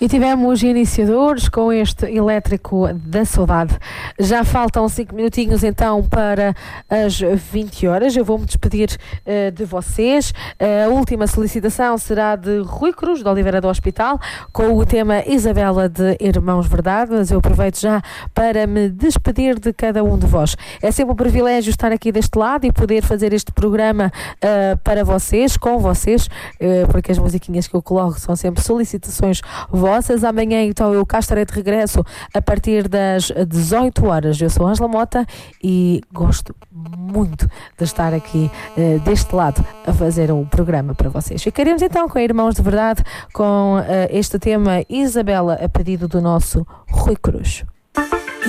E tivemos iniciadores com este Elétrico da Saudade. Já faltam 5 minutinhos então para as 20 horas. Eu vou-me despedir de vocês. A última solicitação será de Rui Cruz, de Oliveira do Hospital, com o tema Isabela de Irmãos Verdade. Mas eu aproveito já para me despedir de cada um de vós. É sempre um privilégio estar aqui deste lado e poder fazer este programa para vocês, com vocês, porque as musiquinhas que eu coloco são sempre solicitações vossas. Amanhã então eu cá estarei de regresso a partir das 18 horas. Eu sou Ângela Mota e gosto muito de estar aqui deste lado a fazer um programa para vocês. Ficaremos então com Irmãos de Verdade, com este tema Isabela, a pedido do nosso Rui Cruz.